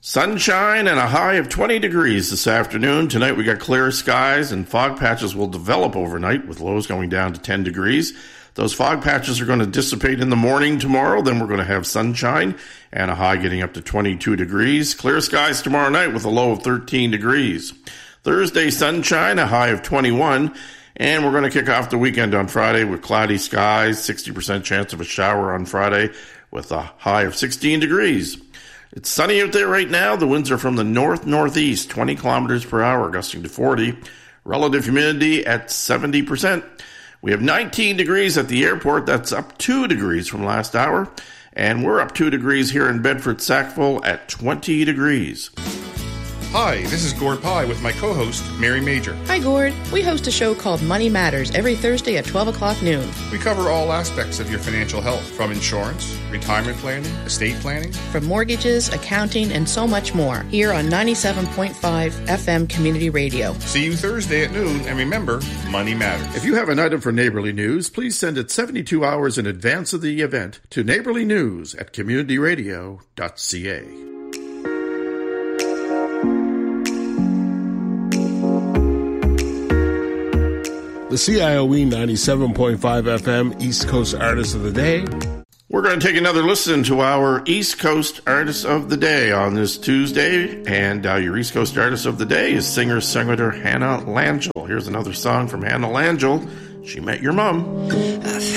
Sunshine and a high of 20 degrees this afternoon. Tonight we got clear skies and fog patches will develop overnight with lows going down to 10 degrees. Those fog patches are going to dissipate in the morning tomorrow. Then we're going to have sunshine and a high getting up to 22 degrees. Clear skies tomorrow night with a low of 13 degrees. Thursday, sunshine, a high of 21. And we're going to kick off the weekend on Friday with cloudy skies, 60% chance of a shower on Friday with a high of 16 degrees. It's sunny out there right now. The winds are from the north-northeast, 20 kilometers per hour, gusting to 40. Relative humidity at 70%. We have 19 degrees at the airport. That's up 2 degrees from last hour. And we're up 2 degrees here in Bedford-Sackville at 20 degrees. Hi, this is Gord Pye with my co-host, Mary Major. Hi, Gord. We host a show called Money Matters every Thursday at 12 o'clock noon. We cover all aspects of your financial health, from insurance, retirement planning, estate planning, from mortgages, accounting, and so much more, here on 97.5 FM Community Radio. See you Thursday at noon, and remember, money matters. If you have an item for Neighborly News, please send it 72 hours in advance of the event to neighborlynews@communityradio.ca. The CIOE 97.5 FM East Coast Artist of the Day. We're going to take another listen to our East Coast Artist of the Day on this Tuesday. And your East Coast Artist of the Day is singer-songwriter Hannah Langell. Here's another song from Hannah Langell, She Met Your Mom.